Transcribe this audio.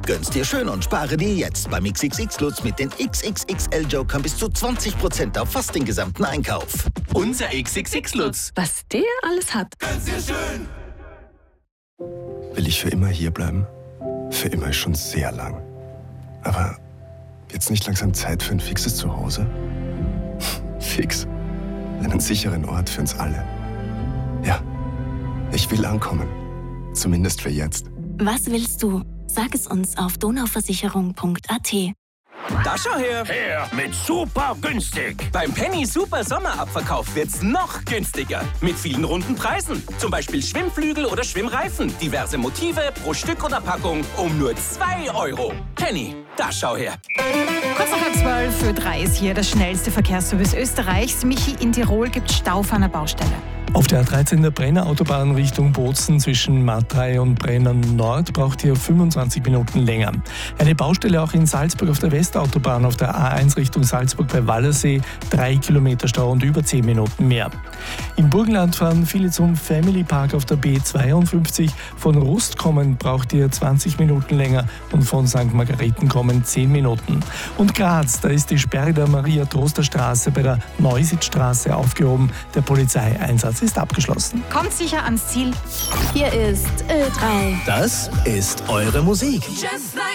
Gönn's dir schön und spare dir jetzt beim XXX-Lutz mit den XXXL-Jokern bis zu 20% auf fast den gesamten Einkauf. Unser XXX-Lutz. Was der alles hat. Gönn's dir schön. Will ich für immer hier bleiben? Für immer ist schon sehr lang. Aber wird's nicht langsam Zeit für ein fixes Zuhause? Fix. Einen sicheren Ort für uns alle. Ja, ich will ankommen. Zumindest für jetzt. Was willst du? Sag es uns auf donauversicherung.at. Da schau her. Her mit super günstig. Beim Penny Super Sommerabverkauf wird's noch günstiger. Mit vielen runden Preisen. Zum Beispiel Schwimmflügel oder Schwimmreifen. Diverse Motive pro Stück oder Packung um nur 2 €. Penny, da schau her. Kurz nach 12:03 ist hier das schnellste Verkehrsservice Österreichs. Michi, in Tirol gibt es Stau auf einer Baustelle. Auf der A13 der Brenner Autobahn Richtung Bozen zwischen Matrei und Brenner Nord braucht ihr 25 Minuten länger. Eine Baustelle auch in Salzburg auf der Westautobahn auf der A1 Richtung Salzburg bei Wallersee, 3 Kilometer Stau und über 10 Minuten mehr. Im Burgenland fahren viele zum Family Park auf der B52. Von Rust kommen braucht ihr 20 Minuten länger und von St. Margareten kommen 10 Minuten. Und Graz, da ist die Sperre der Maria-Troster-Straße bei der Neusiedstraße aufgehoben. Der Polizeieinsatz ist abgeschlossen. Kommt sicher ans Ziel. Hier ist Ö3. Das ist eure Musik. Just like